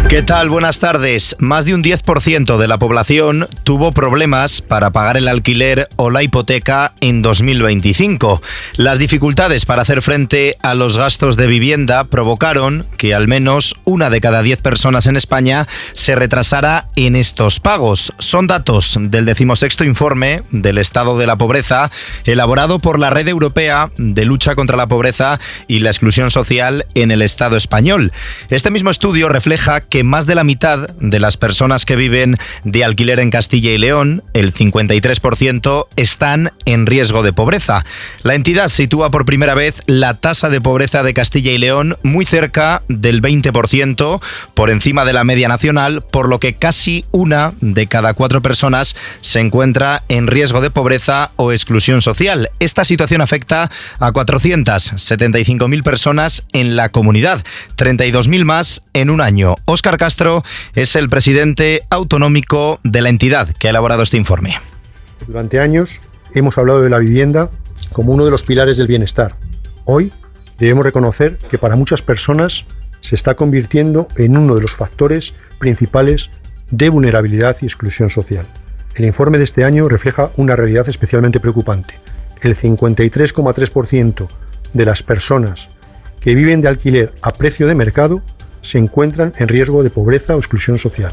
¿Qué tal? Buenas tardes. Más de un 10% de la población tuvo problemas para pagar el alquiler o la hipoteca en 2025. Las dificultades para hacer frente a los gastos de vivienda provocaron que al menos 1 de cada 10 personas en España se retrasara en estos pagos. Son datos del 16º informe del estado de la pobreza, elaborado por la Red Europea de Lucha contra la Pobreza y la Exclusión Social en el Estado español. Este mismo estudio refleja que más de la mitad de las personas que viven de alquiler en Castilla y León, el 53%, están en riesgo de pobreza. La entidad sitúa por primera vez la tasa de pobreza de Castilla y León muy cerca del 20%, por encima de la media nacional, por lo que casi 1 de cada 4 personas se encuentra en riesgo de pobreza o exclusión social. Esta situación afecta a 475.000 personas en la comunidad, 32.000 más en un año. Óscar Castro es el presidente autonómico de la entidad que ha elaborado este informe. Durante años hemos hablado de la vivienda como uno de los pilares del bienestar. Hoy debemos reconocer que para muchas personas se está convirtiendo en uno de los factores principales de vulnerabilidad y exclusión social. El informe de este año refleja una realidad especialmente preocupante. El 53,3% de las personas que viven de alquiler a precio de mercado se encuentran en riesgo de pobreza o exclusión social.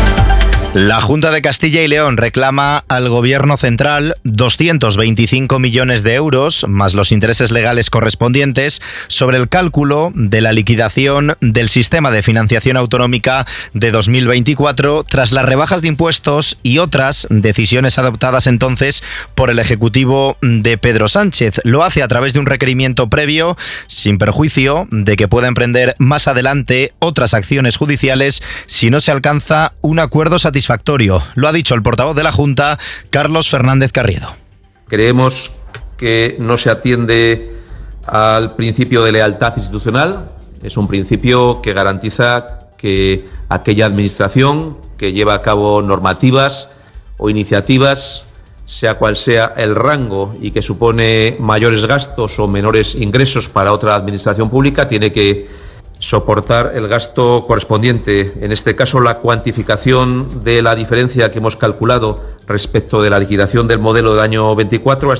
La Junta de Castilla y León reclama al Gobierno central 225 millones de euros, más los intereses legales correspondientes, sobre el cálculo de la liquidación del sistema de financiación autonómica de 2024 tras las rebajas de impuestos y otras decisiones adoptadas entonces por el Ejecutivo de Pedro Sánchez. Lo hace a través de un requerimiento previo, sin perjuicio de que pueda emprender más adelante otras acciones judiciales si no se alcanza un acuerdo satisfactorio. Lo ha dicho el portavoz de la Junta, Carlos Fernández Carriedo. Creemos que no se atiende al principio de lealtad institucional. Es un principio que garantiza que aquella administración que lleva a cabo normativas o iniciativas, sea cual sea el rango y que supone mayores gastos o menores ingresos para otra administración pública, tiene que soportar el gasto correspondiente, en este caso la cuantificación de la diferencia que hemos calculado respecto de la liquidación del modelo del año 24.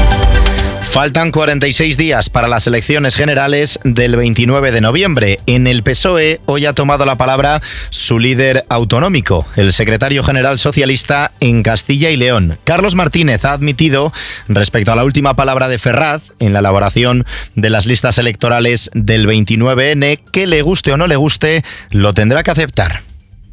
Faltan 46 días para las elecciones generales del 29 de noviembre. En el PSOE hoy ha tomado la palabra su líder autonómico, el secretario general socialista en Castilla y León. Carlos Martínez ha admitido, respecto a la última palabra de Ferraz en la elaboración de las listas electorales del 29N, que le guste o no le guste, lo tendrá que aceptar.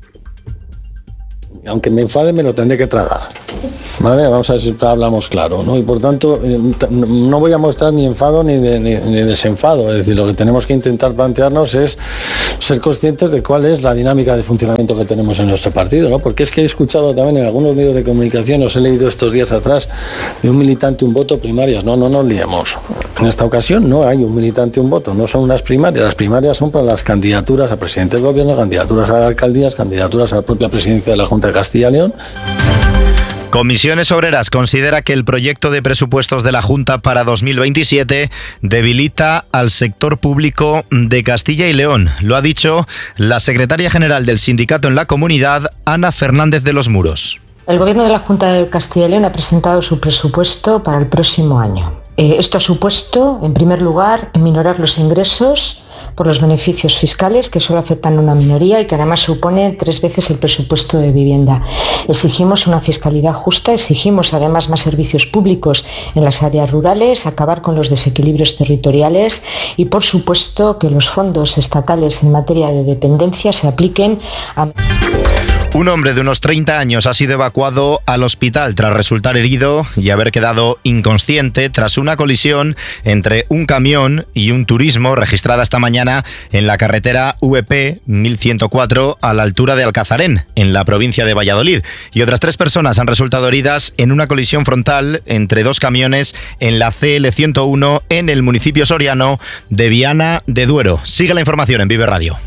Aunque me enfade, me lo tendré que tragar. ¿Vale? Vamos a ver si hablamos claro, ¿no? Y por tanto, no voy a mostrar ni enfado ni desenfado. Es decir, lo que tenemos que intentar plantearnos es ser conscientes de cuál es la dinámica de funcionamiento que tenemos en nuestro partido, ¿no? Porque es que he escuchado también en algunos medios de comunicación, os he leído estos días atrás, de un militante un voto primarias. No nos liemos. En esta ocasión no hay un militante un voto, no son unas primarias. Las primarias son para las candidaturas a presidente del gobierno, candidaturas a alcaldías, candidaturas a la propia presidencia de la Junta de Castilla y León. Comisiones Obreras considera que el proyecto de presupuestos de la Junta para 2027 debilita al sector público de Castilla y León. Lo ha dicho la secretaria general del sindicato en la comunidad, Ana Fernández de los Muros. El Gobierno de la Junta de Castilla y León ha presentado su presupuesto para el próximo año. Esto ha supuesto, en primer lugar, minorar los ingresos por los beneficios fiscales que solo afectan a una minoría y que además suponen 3 veces el presupuesto de vivienda. Exigimos una fiscalidad justa, exigimos además más servicios públicos en las áreas rurales, acabar con los desequilibrios territoriales y, por supuesto, que los fondos estatales en materia de dependencia se apliquen a... Un hombre de unos 30 años ha sido evacuado al hospital tras resultar herido y haber quedado inconsciente tras una colisión entre un camión y un turismo registrada esta mañana en la carretera VP 1104 a la altura de Alcazarén, en la provincia de Valladolid. Y otras 3 personas han resultado heridas en una colisión frontal entre 2 camiones en la CL 101 en el municipio soriano de Viana de Duero. Sigue la información en Vive Radio.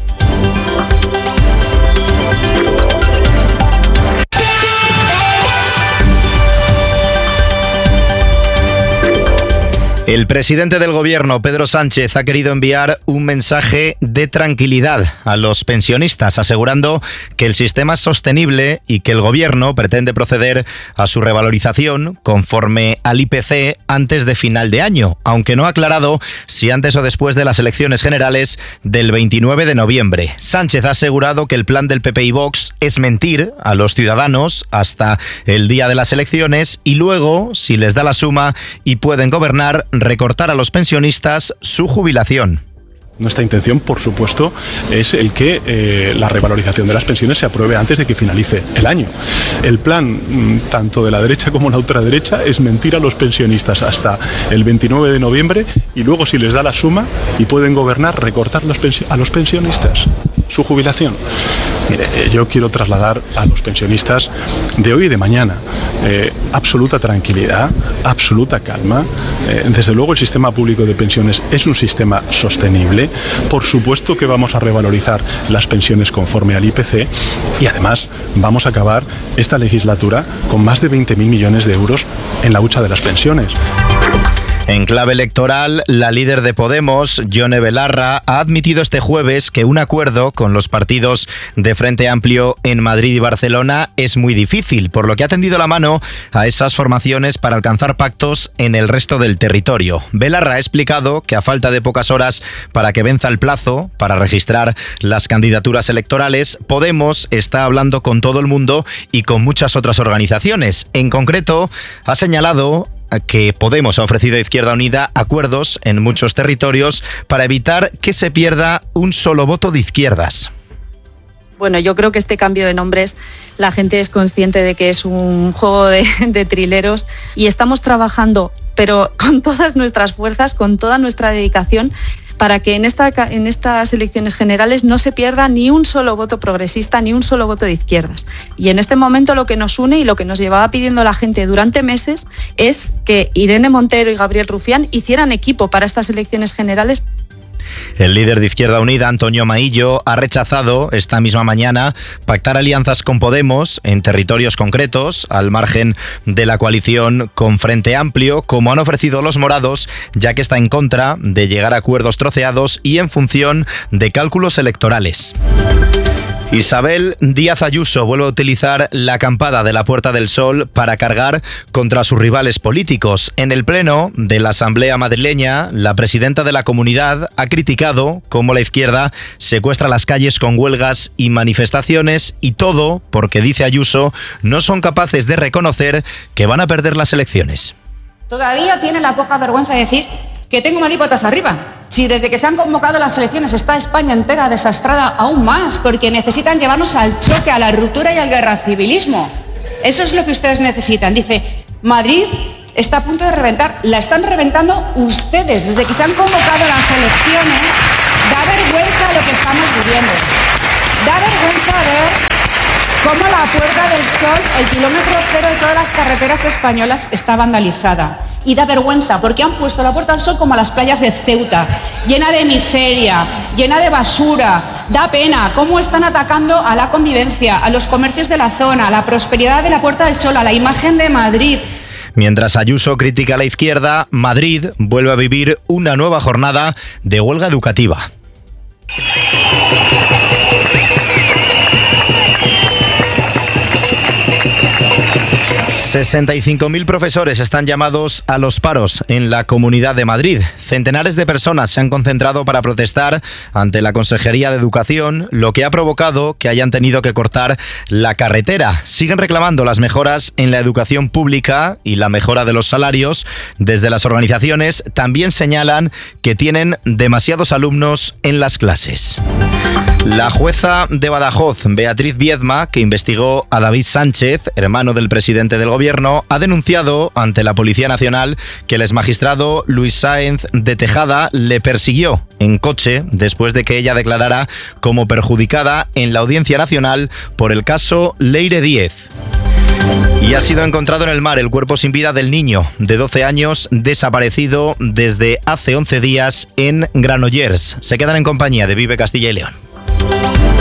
El presidente del Gobierno, Pedro Sánchez, ha querido enviar un mensaje de tranquilidad a los pensionistas, asegurando que el sistema es sostenible y que el Gobierno pretende proceder a su revalorización conforme al IPC antes de final de año, aunque no ha aclarado si antes o después de las elecciones generales del 29 de noviembre. Sánchez ha asegurado que el plan del PP y Vox es mentir a los ciudadanos hasta el día de las elecciones y luego, si les da la suma y pueden gobernar, recortar a los pensionistas su jubilación. Nuestra intención, por supuesto, es el que la revalorización de las pensiones se apruebe antes de que finalice el año. El plan, tanto de la derecha como la ultraderecha, es mentir a los pensionistas hasta el 29 de noviembre y luego, si les da la suma y pueden gobernar, recortar a los pensionistas su jubilación. Mire, yo quiero trasladar a los pensionistas de hoy y de mañana absoluta tranquilidad, absoluta calma. Desde luego, el sistema público de pensiones es un sistema sostenible. Por supuesto que vamos a revalorizar las pensiones conforme al IPC y además vamos a acabar esta legislatura con más de 20.000 millones de euros en la hucha de las pensiones. En clave electoral, la líder de Podemos, Yone Belarra, ha admitido este jueves que un acuerdo con los partidos de Frente Amplio en Madrid y Barcelona es muy difícil, por lo que ha tendido la mano a esas formaciones para alcanzar pactos en el resto del territorio. Belarra ha explicado que a falta de pocas horas para que venza el plazo para registrar las candidaturas electorales, Podemos está hablando con todo el mundo y con muchas otras organizaciones. En concreto, ha señalado que Podemos ha ofrecido a Izquierda Unida acuerdos en muchos territorios para evitar que se pierda un solo voto de izquierdas. Bueno, yo creo que este cambio de nombres, la gente es consciente de que es un juego de trileros y estamos trabajando, pero con todas nuestras fuerzas, con toda nuestra dedicación, para que en estas elecciones generales no se pierda ni un solo voto progresista, ni un solo voto de izquierdas. Y en este momento lo que nos une y lo que nos llevaba pidiendo la gente durante meses es que Irene Montero y Gabriel Rufián hicieran equipo para estas elecciones generales. El líder de Izquierda Unida, Antonio Maillo, ha rechazado esta misma mañana pactar alianzas con Podemos en territorios concretos, al margen de la coalición con Frente Amplio, como han ofrecido los morados, ya que está en contra de llegar a acuerdos troceados y en función de cálculos electorales. Isabel Díaz Ayuso vuelve a utilizar la acampada de la Puerta del Sol para cargar contra sus rivales políticos. En el pleno de la Asamblea madrileña, la presidenta de la comunidad ha criticado cómo la izquierda secuestra las calles con huelgas y manifestaciones y todo porque, dice Ayuso, no son capaces de reconocer que van a perder las elecciones. Todavía tiene la poca vergüenza de decir que tengo Madrid patas arriba. Si desde que se han convocado las elecciones está España entera desastrada aún más, porque necesitan llevarnos al choque, a la ruptura y al guerracivilismo. Eso es lo que ustedes necesitan. Dice, Madrid está a punto de reventar. La están reventando ustedes. Desde que se han convocado las elecciones, da vergüenza lo que estamos viviendo. Da vergüenza ver cómo la Puerta del Sol, el kilómetro cero de todas las carreteras españolas, está vandalizada. Y da vergüenza porque han puesto la Puerta del Sol como las playas de Ceuta, llena de miseria, llena de basura. Da pena cómo están atacando a la convivencia, a los comercios de la zona, a la prosperidad de la Puerta del Sol, a la imagen de Madrid. Mientras Ayuso critica a la izquierda, Madrid vuelve a vivir una nueva jornada de huelga educativa. 65.000 profesores están llamados a los paros en la Comunidad de Madrid. Centenares de personas se han concentrado para protestar ante la Consejería de Educación, lo que ha provocado que hayan tenido que cortar la carretera. Siguen reclamando las mejoras en la educación pública y la mejora de los salarios. Desde las organizaciones también señalan que tienen demasiados alumnos en las clases. La jueza de Badajoz, Beatriz Viedma, que investigó a David Sánchez, hermano del presidente del gobierno, ha denunciado ante la Policía Nacional que el exmagistrado Luis Sáenz de Tejada le persiguió en coche después de que ella declarara como perjudicada en la Audiencia Nacional por el caso Leire Díez. Y ha sido encontrado en el mar el cuerpo sin vida del niño de 12 años desaparecido desde hace 11 días en Granollers. Se quedan en compañía de Vive Castilla y León.